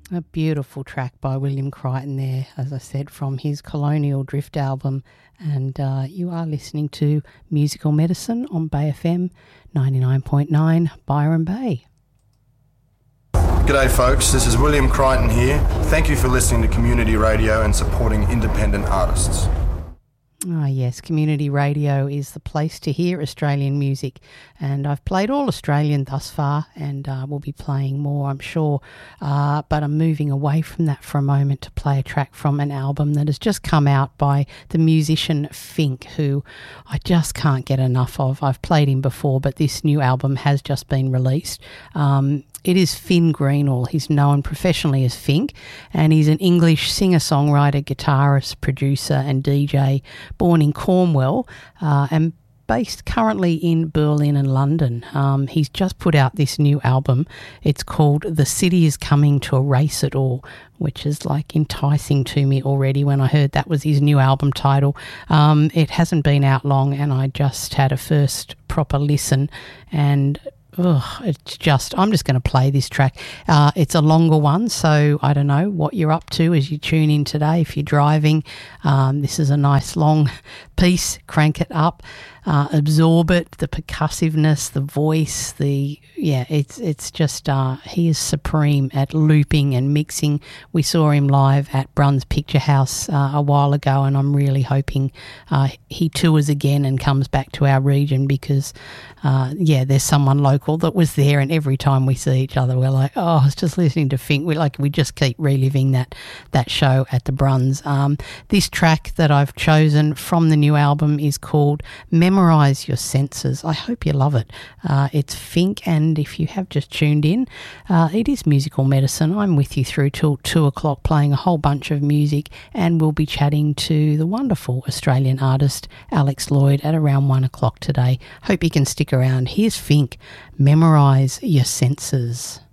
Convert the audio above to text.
A beautiful track by William Crichton there, as I said, from his Colonial Drift album. And you are listening to Musical Medicine on Bay FM 99.9 Byron Bay. G'day folks, this is William Crichton here. Thank you for listening to community radio and supporting independent artists. Ah, yes, community radio is the place to hear Australian music, and I've played all Australian thus far, and we'll be playing more, I'm sure, but I'm moving away from that for a moment to play a track from an album that has just come out by the musician Fink, who I just can't get enough of. I've played him before, but this new album has just been released. It is Finn Greenall. He's known professionally as Fink, and he's an English singer-songwriter, guitarist, producer and DJ, born in Cornwall and based currently in Berlin and London. He's just put out this new album. It's called The City Is Coming to Erase It All, which is like enticing to me already when I heard that was his new album title. It hasn't been out long, and I just had a first proper listen, and it's just, I'm just going to play this track. It's a longer one, so I don't know what you're up to as you tune in today. If you're driving, this is a nice long piece. Crank it up, absorb it, the percussiveness, the voice, it's just, he is supreme at looping and mixing. We saw him live at Bruns Picture House a while ago, and I'm really hoping he tours again and comes back to our region, because there's someone local that was there, and every time we see each other we're like, I was just listening to Fink. We just keep reliving that show at the Bruns. This track that I've chosen from the new album is called Memorize Your Senses. I hope you love it. It's Fink, and if you have just tuned in, it is Musical Medicine. I'm with you through till 2 o'clock playing a whole bunch of music, and we'll be chatting to the wonderful Australian artist Alex Lloyd at around 1 o'clock today. Hope you can stick around. Here's Fink, Memorize Your Senses.